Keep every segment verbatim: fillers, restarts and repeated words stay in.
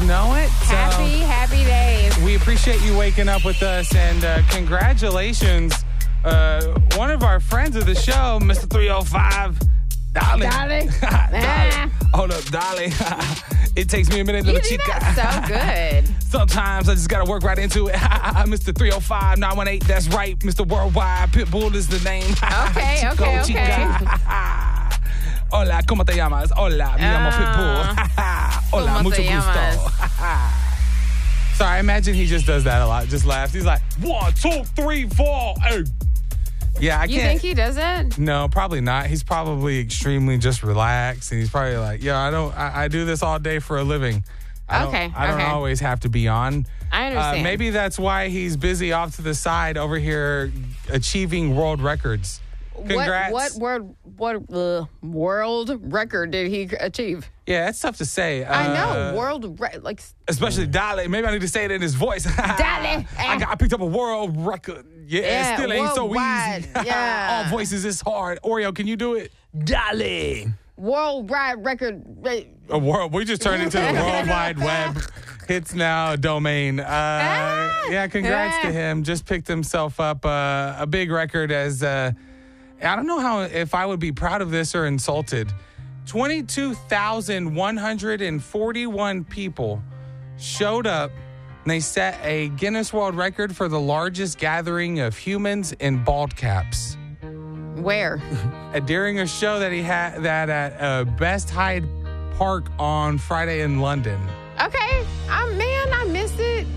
know it. Happy, so happy days. we appreciate you waking up with us, and uh, congratulations. Uh, one of our friends of the show, Mister three oh five, Dolly. Dolly. Dolly. Hold up, Dolly. It takes me a minute, You little do chica. that so good. Sometimes I just got to work right into it. Mister three oh five, nine one eight, that's right. Mister Worldwide, Pitbull is the name. Okay, Chico, okay, chica. okay. Hola, ¿cómo te llamas? Hola, me llamo Pitbull. Hola, ¿Cómo mucho te gusto. Sorry, I imagine he just does that a lot. Just laughs. He's like, one, two, three, four, eight. Yeah, I You can't. think he does it? No, probably not. He's probably extremely just relaxed, and he's probably like, "Yeah, I don't. I, I do this all day for a living. I don't, Okay, I don't okay. always have to be on." I understand. Uh, maybe that's why he's busy off to the side over here achieving world records. Congrats. What what word what uh, world record did he achieve? Yeah, that's tough to say. I Uh, know world re- like Especially Dolly. Maybe I need to say it in his voice. Dolly. I, got, I picked up a world record. Yeah, Yeah, it still ain't so worldwide. easy. Yeah. All voices is hard. Oreo, can you do it? Dolly. worldwide record. Re- A world. We just turned into the World Wide Web. Hits now domain. Uh, yeah, congrats to him. Just picked himself up uh, a big record as uh, I don't know how if I would be proud of this or insulted. twenty-two thousand one hundred forty-one people showed up and they set a Guinness World Record for the largest gathering of humans in bald caps. Where? Uh, during a show that he had that at uh, Best Hyde Park on Friday in London. Okay. I man, I missed it.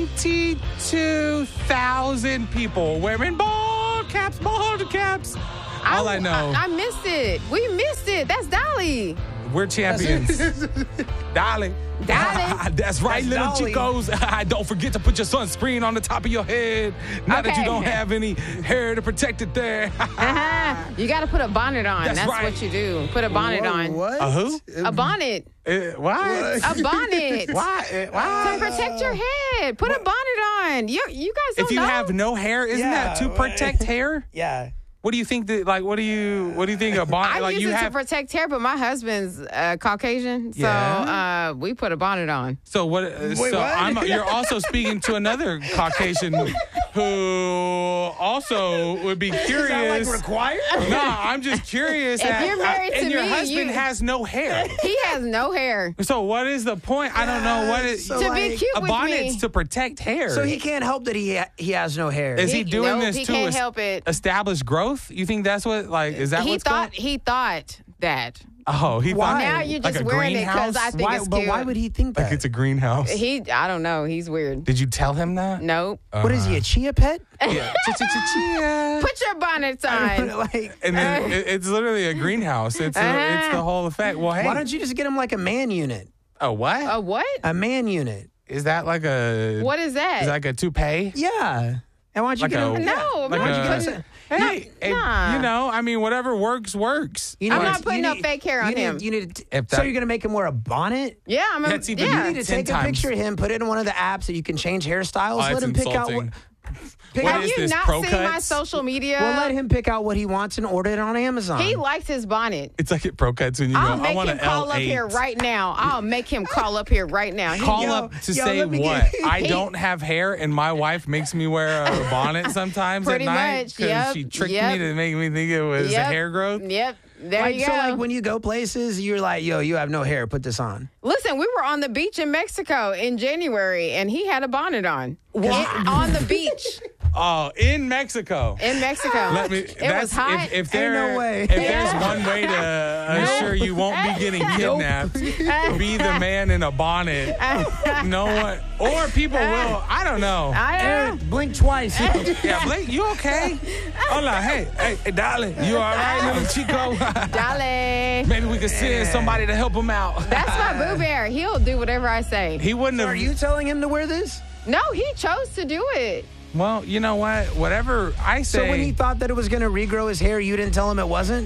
twenty-two thousand people wearing bald caps, bald caps. All I, know, I, I missed it. We missed it. That's Dolly. we're champions. Dolly. Dolly. That's right, That's little Dolly. chicos. Don't forget to put your sunscreen on the top of your head. Now that you Okay. don't have any hair to protect it there. Uh-huh. You got to put a bonnet on. That's That's, right. what you do. Put a bonnet Whoa, on. What? A who? A bonnet. Uh, what? A bonnet. Why? To Why? protect your head. Put a bonnet on. You you guys don't If you know. have no hair, isn't Yeah, that to right. protect hair? Yeah. What do you think that, like, what do you, what do you think a bonnet, I like use you it have, to protect hair, but my husband's uh, Caucasian, so Yeah? uh, we put a bonnet on. so what, uh, so what? I'm, you're also speaking to another Caucasian who also would be Is that curious. like required? No, I'm just curious. If at- you're married and to your me, husband you- has no hair. He has no hair. So what is the point? I don't know what is, So, to like, be cute a with bonnet's me. to protect hair. So he can't help that he ha- he has no hair. Is he, He- doing nope, this he to can't es- help it. establish growth? You think that's what, like, is that he what's thought going? he thought that. Oh, he Why? thought Now you're like just a wearing it because greenhouse? I think why, it's but cute. why would he think that? Like it's a greenhouse. He, I don't know. He's weird. Did you tell him that? Nope. what is he, a chia pet? Yeah. Ch-ch-ch-chia. Put your bonnets on. like, And then it, it's literally a greenhouse. It's a, it's the whole effect. Well, hey. why don't you just get him like a man unit? A what? A what? A man unit. Is that like a? What is that? Is that like a toupee? Yeah. And why don't you Like get a- him? No, Like I'm a- not putting. Hey, hey, nah. you know, I mean, whatever works, works. You I'm need- not putting you no need- fake hair you on need- him. You need to, If so that- you're going to make him wear a bonnet? Yeah, I'm. A, That's even- yeah. You need to ten take a times. picture of him, put it in one of the apps that you can change hairstyles. Oh, let that's him pick out insulting. what. Pick What out, Have is you this, not Pro seen my Cuts? social media? well, let him pick out what he wants and order it on Amazon. He likes his bonnet. It's like at Pro Cuts when you I'll go, I make want him an call L up eight. here right now. I'll make him call up here right now. He- Call Yo, up to yo, say let me what? get- I He- don't have hair, and my wife makes me wear a bonnet sometimes Pretty at night much, yep, she tricked yep. me to make me think it was Yep. a hair growth. Yep. There like, you so go. like when you go places, you're like, yo, you have no hair. Put this on. Listen, we were on the beach in Mexico in January, and he had a bonnet on. It- on the beach Oh, in Mexico. in Mexico. Let me. it that's, was hot. If, if there, no way. if there's one way to ensure you won't be getting kidnapped, be the man in a bonnet. No one, or people will. I don't know. I don't know. Aaron, blink twice. Yeah, Blake, you okay? Hola, hey, hey, hey, darling, you all right, little Chico? Dale. Maybe we could send somebody to help him out. That's my boo bear. He'll do whatever I say. He wouldn't So have. are you telling him to wear this? No, he chose to do it. Well, you know what? Whatever I say. So when he thought that it was going to regrow his hair, you didn't tell him it wasn't?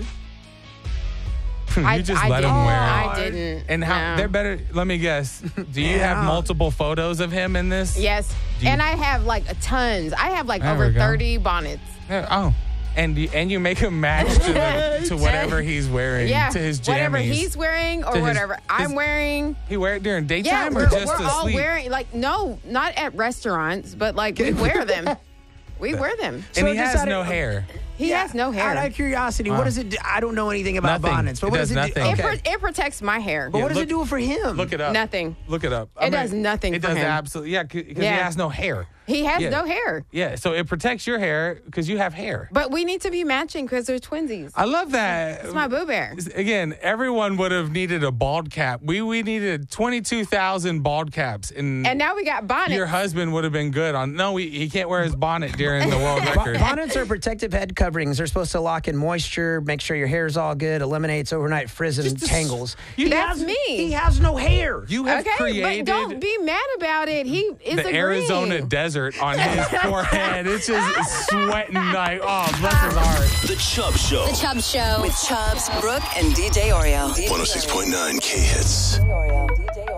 you I, just I let him didn't. wear it. I didn't. And how No. they're better. Let me guess. Do you Yeah. have multiple photos of him in this? Yes. Do you- And I have like tons. I have like There over we go. thirty bonnets. Yeah, oh, And you, and you make him match to, the, to whatever he's wearing, Yeah, to his jammies. whatever he's wearing or To his- whatever I'm his- wearing. He wear it during Yeah, daytime we're, or just we're to all sleep? wearing, like, no, not at restaurants, but like we wear them. We wear them. and So he just has out no of- hair. He has no hair. Out of curiosity, what does it do? I don't know anything about Nothing. bonnets, but It what does does it do? nothing. It, Okay. pro- it protects my hair. But what does look- it do for him? Look it up. Nothing. Look it up. It does nothing It for does him. absolutely. Yeah, because he Yeah. has no hair. He has Yeah. no hair. Yeah, so it protects your hair because you have hair. But we need to be matching because they're twinsies. I love that. It's my Boo Bear. Again, everyone would have needed a bald cap. We we needed twenty-two thousand bald caps. And, And now we got bonnets. your husband would have been good on. No, he, he can't wear his bonnet during the world Bo- record. Bonnets are protective head coverings. They're supposed to lock in moisture, make sure your hair's all good, eliminates overnight frizz and Just- tangles. You- That's has- me. He has no hair. You have Okay, created but don't be mad about it. He is the agreeing. Arizona desert on his forehead. It's just sweating like, oh, bless his heart. The Chubb Show. The Chubb Show with Chubbs, Brooke, and D J Oreo. one oh six point nine K Hits. Oreo.